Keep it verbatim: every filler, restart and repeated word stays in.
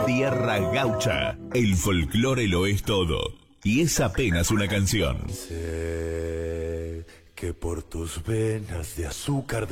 tierra gaucha. El folclore lo es todo. Y es apenas una canción. Sé que por tus venas de azúcar